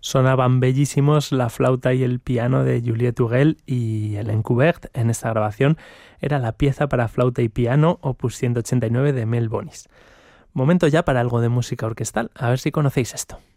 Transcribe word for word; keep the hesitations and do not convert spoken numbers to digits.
Sonaban bellísimos la flauta y el piano de Juliette Hugel y el Encoubert en esta grabación. Era la pieza para flauta y piano, opus ciento ochenta y nueve de Mel Bonis. Momento ya para algo de música orquestal, a ver si conocéis esto.